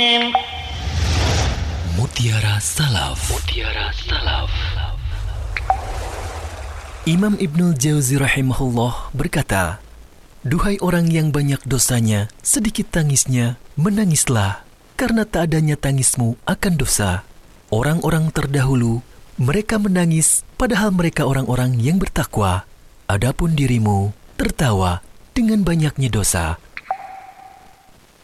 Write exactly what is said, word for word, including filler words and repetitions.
Mutiara Salaf. Mutiara Salaf. Imam Ibnul Jauzi rahimahullah berkata, "Duhai orang yang banyak dosanya, sedikit tangisnya, menangislah, karena tak adanya tangismu akan dosa. Orang-orang terdahulu, mereka menangis padahal mereka orang-orang yang bertakwa. Adapun dirimu, tertawa dengan banyaknya dosa."